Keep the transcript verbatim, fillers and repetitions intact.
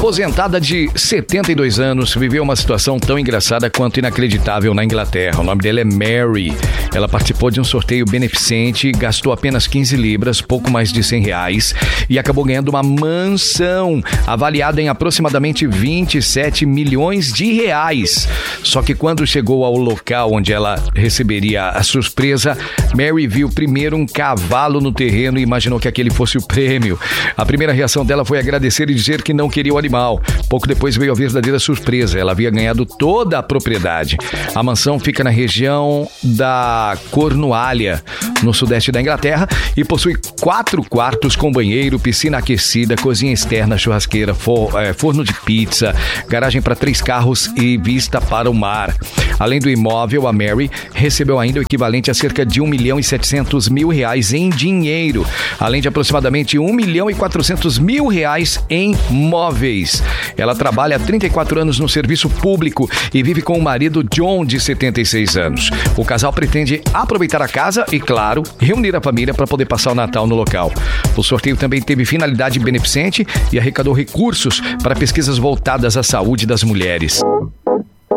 aposentada de setenta e dois anos viveu uma situação tão engraçada quanto inacreditável na Inglaterra. O nome dela é Mary. Ela participou de um sorteio beneficente, gastou apenas quinze libras, pouco mais de cem reais, e acabou ganhando uma mansão avaliada em aproximadamente vinte e sete milhões de reais. Só que quando chegou ao local onde ela receberia a surpresa, Mary viu primeiro um cavalo no terreno e imaginou que aquele fosse o prêmio. A primeira reação dela foi agradecer e dizer que não queria o animal. Pouco depois veio a verdadeira surpresa. Ela havia ganhado toda a propriedade. A mansão fica na região da Cornualha, no sudeste da Inglaterra, e possui quatro quartos com banheiro, piscina aquecida, cozinha externa, churrasqueira, for, é, forno de pizza, garagem para três carros e vista para o mar. Além do imóvel, a Mary recebeu ainda o equivalente a cerca de um milhão e setecentos mil reais em dinheiro, além de aproximadamente um milhão e quatrocentos mil reais em móveis. Ela trabalha há trinta e quatro anos no serviço público e vive com o marido John, de setenta e seis anos. O casal pretende aproveitar a casa e, claro, reunir a família para poder passar o Natal no local. O sorteio também teve finalidade beneficente e arrecadou recursos para pesquisas voltadas à saúde das mulheres.